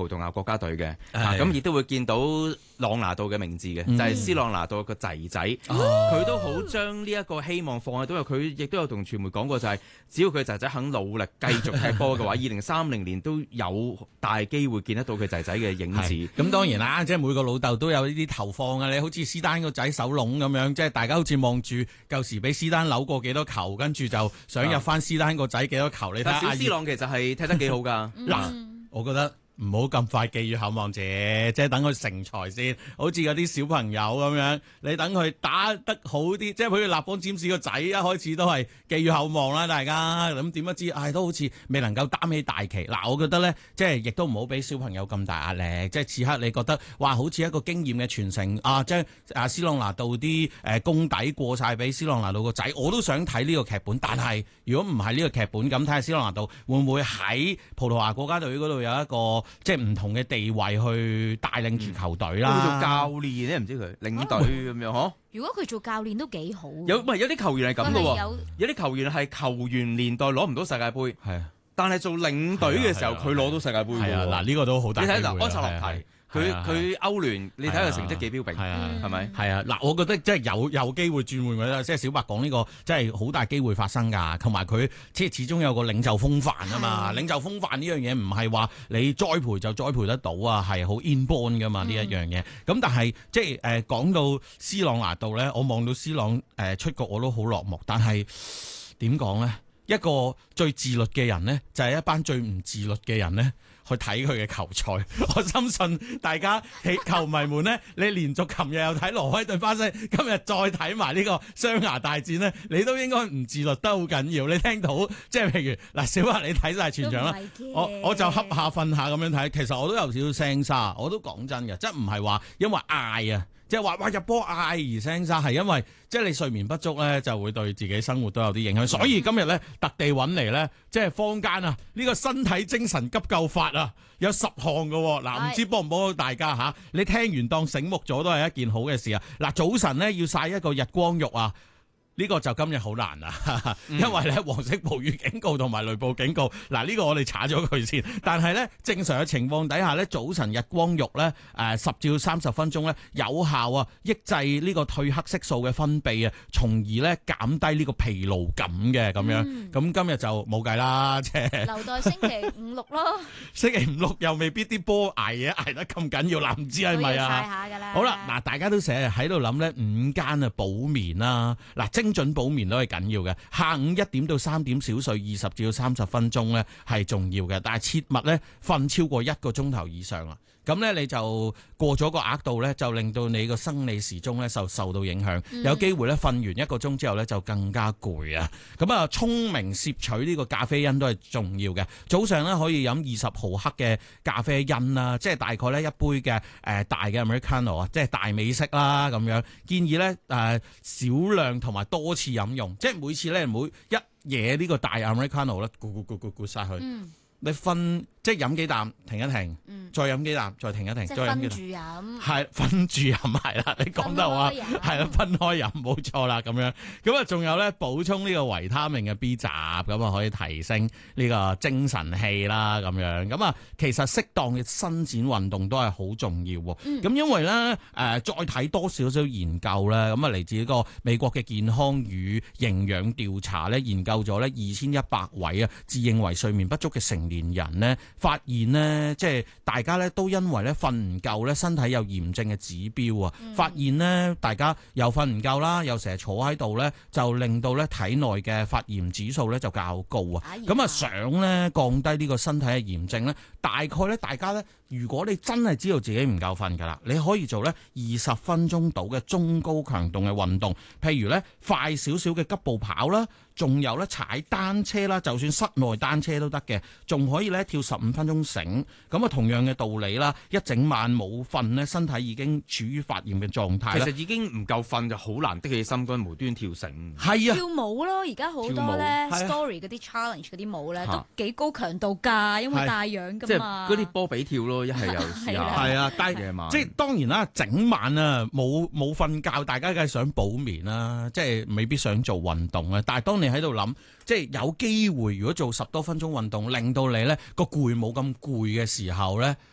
葡萄牙國家隊嘅，咁亦都會見到朗拿度嘅名字嘅，就係斯朗拿度個仔仔，佢都好將呢一個希望放喺度，因為佢亦都有同傳媒講過，就係只要佢仔仔肯努力繼續踢波嘅話，2030年都有大機會見得到佢仔仔嘅影子。 咁當然啦，即係每個老豆都有呢啲投放啊！你好似施丹個仔手籠咁樣，即係大家好似望住舊時俾施丹扭過幾多球，跟住就想入翻施丹個仔幾多球。你睇下小斯朗其實係踢得幾好㗎。 嗱，我覺得唔好咁快寄予厚望者，即係等佢成才先。好似嗰啲小朋友咁樣，你等佢打得好啲，即係譬如立邦占士個仔一開始都係寄予厚望啦，大家咁點不知，都好似未能夠擔起大旗。嗱，我覺得咧，即係亦都唔好俾小朋友咁大壓力。即係此刻你覺得哇，好似一個經驗嘅傳承將斯朗拿度啲功底過晒俾斯朗拿度個仔，我都想睇呢個劇本。但係如果唔係呢個劇本，咁睇下斯朗拿度會唔會喺葡萄牙國家隊嗰度有一個即係唔同嘅地位去帶領住球隊啦。 佢做教練咧，唔知佢領隊咁樣嗬。如果佢做教練都幾好。 有啲球員係咁嘅喎，有啲球員係球員年代攞唔到世界盃，但係做領隊嘅時候佢攞到世界盃嘅喎。 嗱，呢個都好大機會。 你睇嗱，安察洛提。佢歐聯，你睇佢成績幾標炳，係咪？ 係啊，嗱，我覺得即係有機會轉換嘅啦。即係小白講呢個，即係好大機會發生㗎。同埋佢即係始終有個領袖風範啊嘛。領袖風範呢樣嘢唔係話你栽培就栽培得到啊，係好 inborn 㗎嘛呢一樣嘢。咁但係即係講到斯朗拿度咧，我望到斯朗出局我都好落寞。但係點講咧？一個最自律嘅人咧，就係一班最唔自律嘅人咧。去睇佢嘅球賽，我深信大家球迷們呢，你連續琴日又睇挪威對巴西，今日再睇埋呢個雙牙大戰呢，你都應該唔自律得好緊要。你聽到即係譬如嗱，小白你睇晒全場啦，我就瞌下瞓下咁樣睇，其實我都有少少聲沙，我都講真嘅，即係唔係話因為嗌啊。即係話哇入波嗌而聲沙，係因為即係你睡眠不足咧，就會對自己生活都有啲影響。所以今日咧特地揾嚟咧，即係坊間啊呢個身體精神急救法啊，有10項嘅。嗱，唔知幫唔幫到大家嚇？你聽完當醒目咗都係一件好嘅事啊！嗱，早晨咧要曬一個日光浴啊！呢個就今日好難啦，因為咧黃色暴雨警告同埋雷暴警告，嗱呢個我哋查咗佢先。但係咧正常嘅情況底下咧，早晨日光浴咧10至30分鐘咧有效抑制呢個褪黑色素嘅分泌啊，從而咧減低呢個疲勞感嘅咁樣。咁今日就冇計啦，即係留待星期5、6咯。星期5、6又未必啲波捱得咁緊要啦，唔知係咪啊？ 曬下㗎啦。 好啦，嗱大家都成日喺度諗咧午間啊補眠啦，嗱精準補眠都係緊要嘅。下午1點到3點小睡20至30分鐘咧係重要嘅，但係切勿咧瞓超過1個鐘頭以上啦。咁咧你就過咗個額度咧，就令到你個生理時鐘咧受到影響，有機會咧瞓完1個鐘之後咧就更加攰啊！咁啊，聰明攝取呢個咖啡因都係重要嘅。早上咧可以飲20毫克嘅咖啡因啦，即係大概咧一杯嘅大嘅 Americano 啊，即係大美式啦咁樣。建議咧少量同埋多次飲用，即係每次咧唔好一嘢呢個大 Americano 咧咕晒去。你分即係飲幾啖停一停，再飲幾啖再停一停，再飲幾啖。分住飲係分住飲係啦，你講得好啊，係啦，分開飲冇錯啦咁樣。咁啊，仲有咧補充呢個維他命嘅 B 集，咁啊可以提升呢個精神氣啦咁樣。咁啊，其實適當嘅伸展運動都係好重要喎。咁因為咧再睇多少少研究咧，咁啊嚟自呢個美國嘅健康與營養調查咧，研究咗咧2100位啊自認為睡眠不足嘅成年人呢，發現呢，即係大家咧都因為咧瞓唔夠咧，身體有炎症嘅指標啊。發現呢，大家又瞓唔夠啦，又成日坐喺度咧，就令到咧體內嘅發炎指數咧就較高啊。咁啊，想咧降低呢個身體嘅炎症咧，大概咧大家咧，如果你真係知道自己唔夠瞓㗎啦，你可以做咧20分鐘到嘅中高強度嘅運動，譬如咧快少少嘅急步跑啦。仲有咧踩單車啦，就算室內單車都得嘅，仲可以咧跳15分鐘繩。咁啊，同樣嘅道理啦，一整晚冇瞓咧，身體已經處於發炎嘅狀態。 其實已經唔夠瞓就好難的起心肝無端跳繩。 係啊， 跳舞咯，而家好多咧 story 嗰啲 challenge 嗰啲舞咧都幾高強度㗎，因為帶氧㗎嘛。 即係嗰啲波比跳咯，一係又試下。 係啊，但係即係當然啦，整晚啊冇瞓覺，大家梗係想補眠啦，即係未必想做運動啊。但係當你喺度諗，即係有機會，如果做10多分鐘運動，令到你咧個攰冇咁攰嘅時候咧，